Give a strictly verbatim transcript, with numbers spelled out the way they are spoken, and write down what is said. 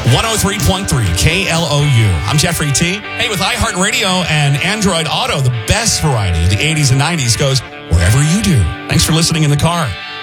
one oh three point three K L O U. I'm Jeffrey T. Hey, with iHeartRadio and Android Auto, the best variety of the eighties and nineties goes wherever you do. Thanks for listening in the car.